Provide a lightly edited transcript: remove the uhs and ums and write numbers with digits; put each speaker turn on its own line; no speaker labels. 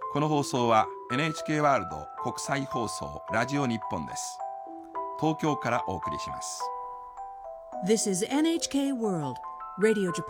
この放送は NHK ワールド国際放送ラジオ日本です。東京からお送りします。
This is NHK World Radio Japan